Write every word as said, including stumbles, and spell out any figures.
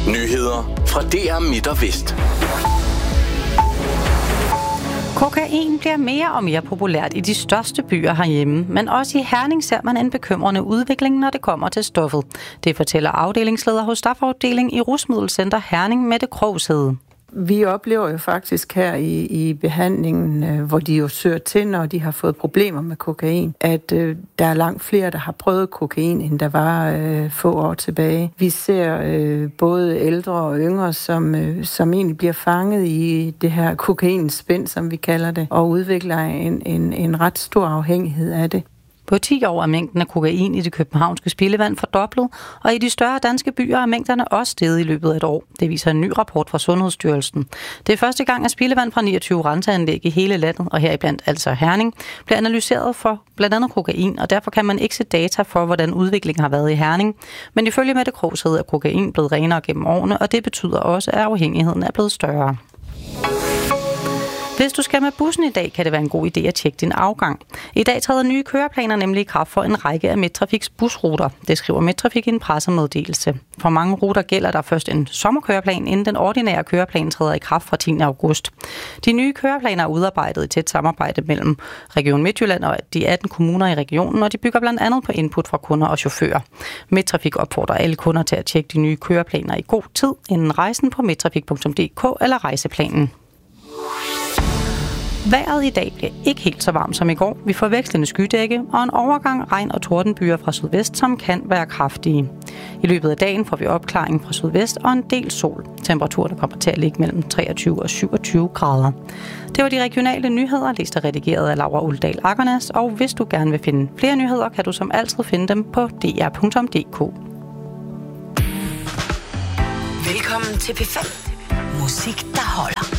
Nyheder fra D R Midt og Vest. Kokain bliver mere og mere populært i de største byer herhjemme, men også i Herning ser man en bekymrende udvikling, når det kommer til stoffet. Det fortæller afdelingsleder hos stofafdelingen i Rusmiddelcenter Herning, Mette Krogshede. Vi oplever jo faktisk her i, i behandlingen, hvor de jo søger til, når de har fået problemer med kokain, at øh, der er langt flere, der har prøvet kokain, end der var øh, få år tilbage. Vi ser øh, både ældre og yngre, som, øh, som egentlig bliver fanget i det her kokainspænd, som vi kalder det, og udvikler en, en, en ret stor afhængighed af det. På ti år er mængden af kokain i det københavnske spildevand fordoblet, og i de større danske byer er mængderne også steget i løbet af et år. Det viser en ny rapport fra Sundhedsstyrelsen. Det er første gang, at spildevand fra niogtyve renseanlæg i hele landet, og heriblandt altså Herning, bliver analyseret for blandt andet kokain, og derfor kan man ikke se data for, hvordan udviklingen har været i Herning. Men ifølge Mette Krogshede er kokain blevet renere gennem årene, og det betyder også, at afhængigheden er blevet større. Hvis du skal med bussen i dag, kan det være en god idé at tjekke din afgang. I dag træder nye køreplaner nemlig i kraft for en række af Midtrafiks busruter. Det skriver Midtrafik i en pressemeddelelse. For mange ruter gælder der først en sommerkøreplan, inden den ordinære køreplan træder i kraft fra tiende august. De nye køreplaner er udarbejdet i tæt samarbejde mellem Region Midtjylland og de atten kommuner i regionen, og de bygger blandt andet på input fra kunder og chauffører. Midtrafik opfordrer alle kunder til at tjekke de nye køreplaner i god tid, inden rejsen på midtrafik punktum d k eller rejseplanen. Vejret i dag bliver ikke helt så varmt som i går. Vi får vekslende skydække og en overgang regn- og tordenbyer fra sydvest, som kan være kraftige. I løbet af dagen får vi opklaring fra sydvest og en del sol. Temperaturen kommer til at ligge mellem treogtyve og syvogtyve grader. Det var de regionale nyheder, læst og redigeret af Laura Uldal Akernes, og hvis du gerne vil finde flere nyheder, kan du som altid finde dem på d r punktum d k. Velkommen til P fem. Musik, der holder.